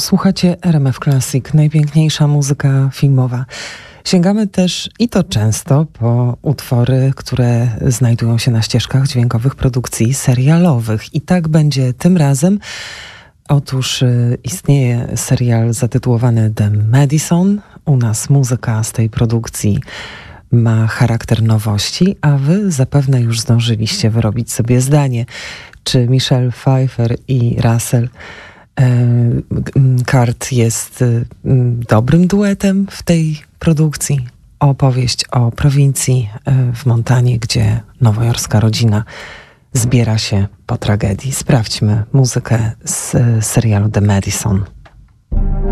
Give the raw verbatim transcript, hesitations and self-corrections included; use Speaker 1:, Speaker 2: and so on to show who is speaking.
Speaker 1: Słuchacie R M F Classic, najpiękniejsza muzyka filmowa. Sięgamy też, i to często, po utwory, które znajdują się na ścieżkach dźwiękowych produkcji serialowych. I tak będzie tym razem. Otóż y, istnieje serial zatytułowany The Madison. U nas muzyka z tej produkcji ma charakter nowości, a wy zapewne już zdążyliście wyrobić sobie zdanie, czy Michelle Pfeiffer i Russell Cart jest dobrym duetem w tej produkcji. Opowieść o prowincji w Montanie, gdzie nowojorska rodzina zbiera się po tragedii. Sprawdźmy muzykę z serialu The Madison.